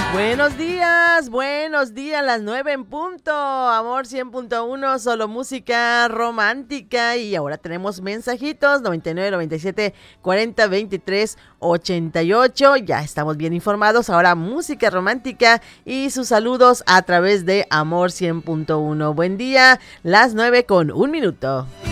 Buenos días, las 9 en punto, Amor 100.1, solo música romántica. Y ahora tenemos mensajitos, 99 97 40 23 88. Ya estamos bien informados, ahora música romántica y sus saludos a través de Amor 100.1. Buen día, las 9 con un minuto.